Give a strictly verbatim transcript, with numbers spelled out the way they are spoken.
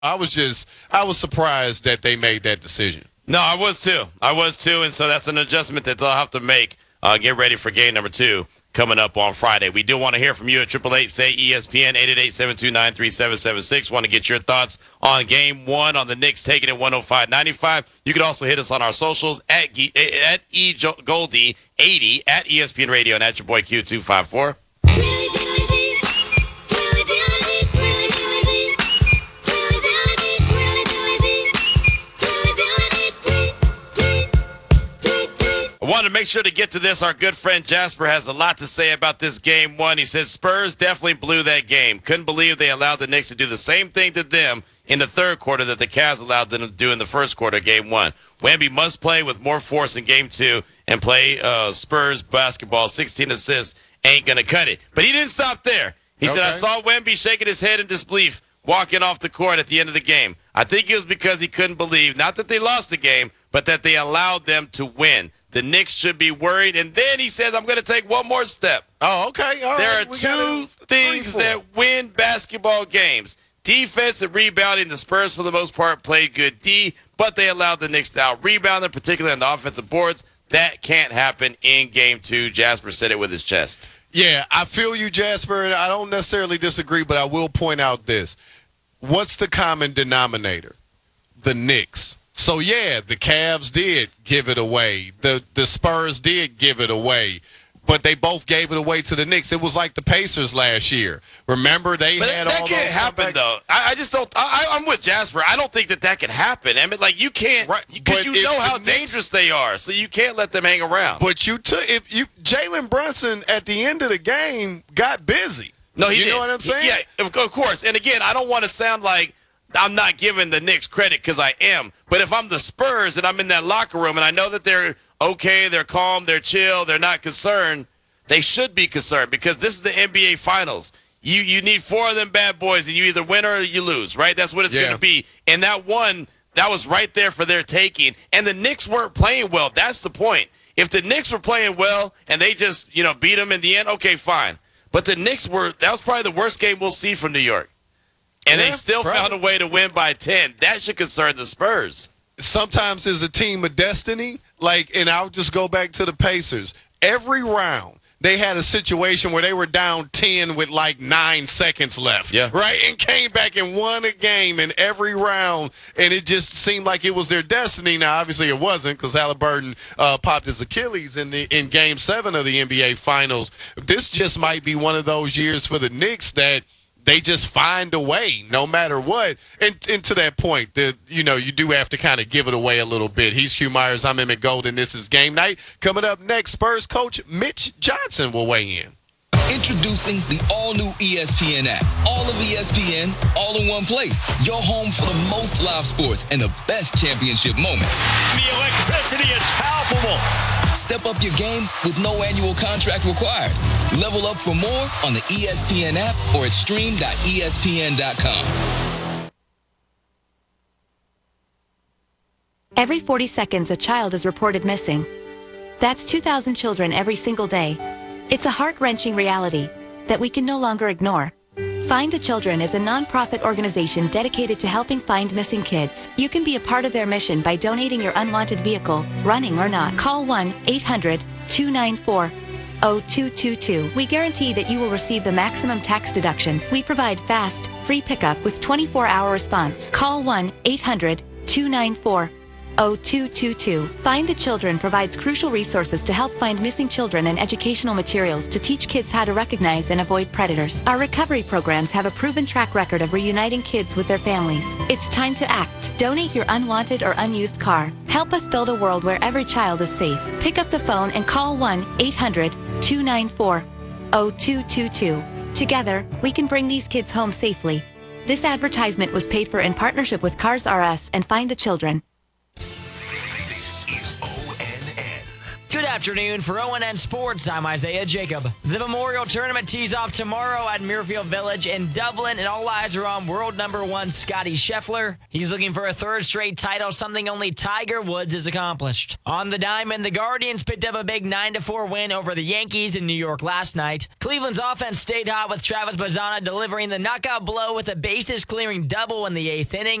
I was just, I was surprised that they made that decision. No, I was too. I was too, and so that's an adjustment that they'll have to make. Uh, get ready for game number two coming up on Friday. We do want to hear from you at triple eight say E S P N, eight eight eight, seven two nine, three seven seven six. Want to get your thoughts on game one on the Knicks taking it one oh five ninety-five. You can also hit us on our socials at, at E Goldie eighty, at E S P N Radio, and at your boy Q two five four. I wanted to make sure to get to this. Our good friend Jasper has a lot to say about this game one. He says Spurs definitely blew that game. Couldn't believe they allowed the Knicks to do the same thing to them in the third quarter that the Cavs allowed them to do in the first quarter of game one. Wemby must play with more force in game two and play uh, Spurs basketball. sixteen assists ain't going to cut it. But he didn't stop there. He okay. said, I saw Wemby shaking his head in disbelief walking off the court at the end of the game. I think it was because he couldn't believe, not that they lost the game, but that they allowed them to win. The Knicks should be worried. And then he says, I'm going to take one more step. Oh, okay. All there right. are we two things that win basketball games. Defense and rebounding. The Spurs, for the most part, played good D, but they allowed the Knicks to out-rebound them, particularly on the offensive boards. That can't happen in game two. Jasper said it with his chest. Yeah, I feel you, Jasper, and I don't necessarily disagree, but I will point out this. What's the common denominator? The Knicks. So, yeah, the Cavs did give it away. The the Spurs did give it away. But they both gave it away to the Knicks. It was like the Pacers last year. Remember, they but had that all can't those happen, comebacks? though. I, I just don't. I, I'm with Jasper. I don't think that that can happen. I mean, like, you can't, because Right, you know how Knicks- dangerous they are. So you can't let them hang around. But you took if you Jalen Brunson at the end of the game got busy. No, he you did. know what I'm saying? Yeah, of of course. And again, I don't want to sound like I'm not giving the Knicks credit, because I am. But if I'm the Spurs and I'm in that locker room and I know that they're okay, they're calm, they're chill, they're not concerned, they should be concerned, because this is the N B A Finals. You you need four of them bad boys, and you either win or you lose, right? That's what it's Yeah. going to be. And that one, that was right there for their taking. And the Knicks weren't playing well. That's the point. If the Knicks were playing well and they just, you know, beat them in the end, okay, fine. But the Knicks were, that was probably the worst game we'll see from New York. And Yeah, they still probably. found a way to win by ten. That should concern the Spurs. Sometimes there's a team of destiny. Like, and I'll just go back to the Pacers. Every round, they had a situation where they were down ten with like nine seconds left. Yeah. Right? And came back and won a game in every round. And it just seemed like it was their destiny. Now, obviously it wasn't, because Halliburton uh, popped his Achilles in the in game seven of the N B A Finals. This just might be one of those years for the Knicks that they just find a way no matter what. And, and to that point, the, you know, you do have to kind of give it away a little bit. He's Hugh Myers. I'm Emmett Golden. This is Game Night. Coming up next, Spurs coach Mitch Johnson will weigh in. Introducing the all-new E S P N app. All of E S P N, all in one place. Your home for the most live sports and the best championship moments. The electricity is palpable. Step up your game with no annual contract required. Level up for more on the E S P N app or at stream dot E S P N dot com. Every forty seconds, a child is reported missing. That's two thousand children every single day. It's a heart-wrenching reality that we can no longer ignore. Find the Children is a non-profit organization dedicated to helping find missing kids. You can be a part of their mission by donating your unwanted vehicle, running or not. Call one eight hundred, two nine four, zero two two two. We guarantee that you will receive the maximum tax deduction. We provide fast, free pickup with twenty-four hour response. Call one eight hundred, two nine four, zero two two two. Find the Children provides crucial resources to help find missing children and educational materials to teach kids how to recognize and avoid predators. Our recovery programs have a proven track record of reuniting kids with their families. It's time to act. Donate your unwanted or unused car. Help us build a world where every child is safe. Pick up the phone and call one eight hundred, two nine four, zero two two two. Together, we can bring these kids home safely. This advertisement was paid for in partnership with Cars R Us and Find the Children. This is O N N. Good afternoon. afternoon. For O N N Sports, I'm Isaiah Jacob. The Memorial Tournament tees off tomorrow at Muirfield Village in Dublin, and all eyes are on world number one Scottie Scheffler. He's looking for a third straight title, something only Tiger Woods has accomplished. On the diamond, the Guardians picked up a big nine to four win over the Yankees in New York last night. Cleveland's offense stayed hot with Travis Bazzana delivering the knockout blow with a bases-clearing double in the eighth inning.